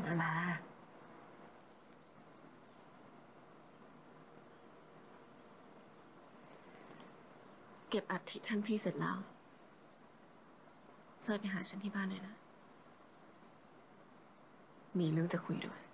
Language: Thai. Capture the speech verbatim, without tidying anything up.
มาเก็บอัฐิท่านพี่เสร็จแล้วเซยไปหาฉันที่บ้านเลยนะมีเรื่องจะคุยด้วย